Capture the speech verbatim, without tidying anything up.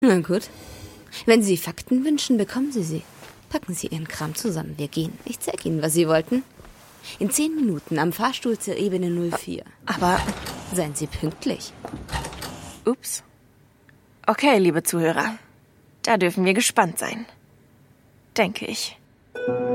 Na gut. Wenn Sie Fakten wünschen, bekommen Sie sie. Packen Sie Ihren Kram zusammen. Wir gehen. Ich zeig Ihnen, was Sie wollten. In zehn Minuten am Fahrstuhl zur Ebene null vier. Aber... Seien Sie pünktlich. Ups. Okay, liebe Zuhörer. Da dürfen wir gespannt sein. Denke ich.